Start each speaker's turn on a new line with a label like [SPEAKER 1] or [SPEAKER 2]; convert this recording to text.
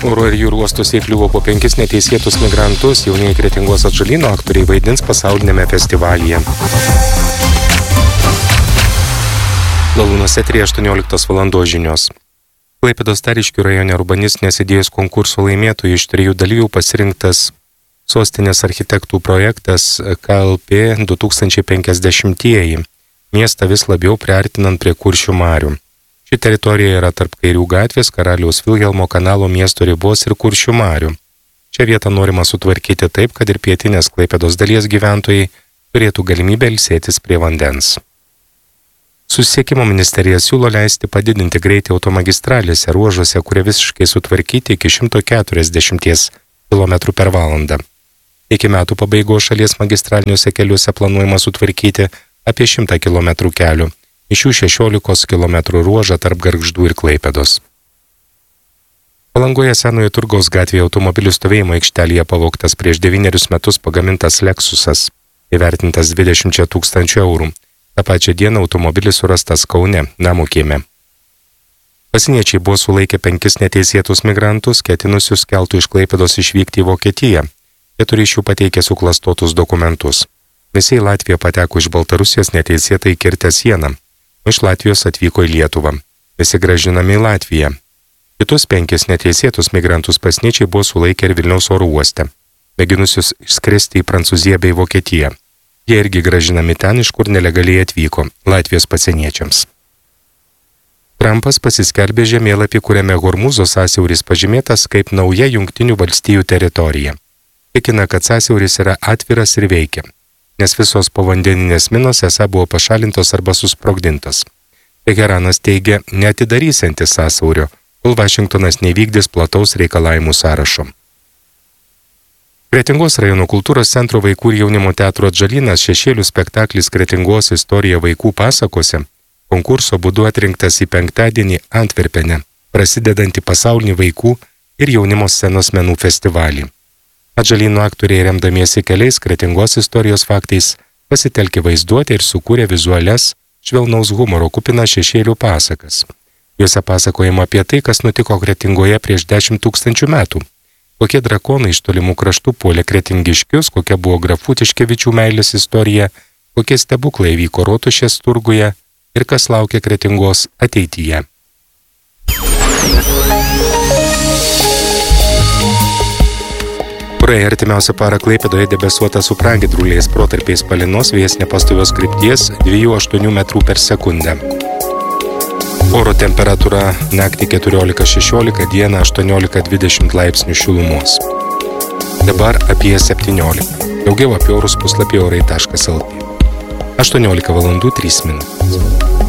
[SPEAKER 1] Oro ir jūrų uostuose įkliuvo po 5 neteisėtus migrantus, jaunieji Kretingos Atžalyno aktoriai vaidins pasaulinėme festivalyje. Lalūnuose 18 valandos žinios. Klaipėdos Tariškių rajone urbanistinės idėjos konkurso laimėtojų iš 3 dalyvių pasirinktas sostinės architektų projektas KLP 2050-ieji, miestą vis labiau priartinant prie Kuršių marių. Ši teritorija yra tarp Kairių gatvės, Karaliaus Vilhelmo kanalo miesto ribos ir Kuršių marių. Šią vietą norima sutvarkyti taip, kad ir pietinės Klaipėdos dalies gyventojai turėtų galimybę ilsėtis prie vandens. Susisiekimo ministerija siūlo leisti padidinti greitį automagistralėse ruožuose, kurie visiškai sutvarkyti iki 140 km per valandą. Iki metų pabaigos šalies magistraliniuose keliuose planuojama sutvarkyti apie 100 km kelių, iš jų 16 km ruožą tarp Gargždų ir Klaipėdos. Palangoje Senojo turgaus gatvėje automobilių stovėjimo aikštelėje pavogtas prieš 9 metus pagamintas Lexusas, įvertintas 20 000 eurų. Ta pačia diena automobilis surastas Kaune, namų kieme. Pasieniečiai buvo sulaikę 5 neteisėtus migrantus, ketinusius keltu iš Klaipėdos išvykti į Vokietiją. 4 iš jų pateikė suklastotus dokumentus. Visi į Latviją pateko iš Baltarusijos neteisėtai kirtę sieną, o iš Latvijos atvyko į Lietuvą. Visi grąžinami į Latviją. Kitus 5 neteisėtus migrantus pasieniečiai buvo sulaikę ir Vilniaus oro uoste, mėginusius išskristi į Prancūziją bei Vokietiją. Jie irgi grąžinami ten, iš kur nelegaliai atvyko, Latvijos pasieniečiams. Trumpas pasiskelbė žemėlapį, kuriame Hormūzo sąsiauris pažymėtas kaip nauja Jungtinių valstijų teritorija. Tikina, kad sąsiauris yra atviras ir veikia, nes visos povandeninės minos esą buvo pašalintos arba susprogdintos. Teheranas teigia neatidarysiantis sąsiaurio, kol Vašingtonas nevykdys plataus reikalavimų sąrašo. Kretingos rajono kultūros centro vaikų ir jaunimo teatro Atžalynas šešėlių spektaklis Kretingos istorija vaikų pasakose konkurso būdu atrinktas į penktadienį Antverpene, prasidedantį pasaulinį vaikų ir jaunimo scenos menų festivalį. Atžalyno aktoriai remdamiesi keliais Kretingos istorijos faktais pasitelkė vaizduotę ir sukūrė vizualias, švelnaus humoro kupiną šešėlių pasakas. Juose pasakojama apie tai, kas nutiko Kretingoje prieš 10 000 metų. Kokie drakonai iš tolimų kraštų puolė kretingiškius, kokia buvo grafų Tiškevičių meilės istorija, kokie stebuklai vyko Rotušės turguje ir kas laukia Kretingos ateityje. Praėję artimiausią parą Klaipėdoje debesuota su pragiedruliais, protarpiais palynos, vėjas nepastovios krypties 2,8 metrų per sekundę. Oro temperatūra naktį 14-16, dieną 18-20 laipsnių šilumos. Dabar apie 17. Daugiau apie orus puslapį orai.lt. 18 valandų 3 minutės.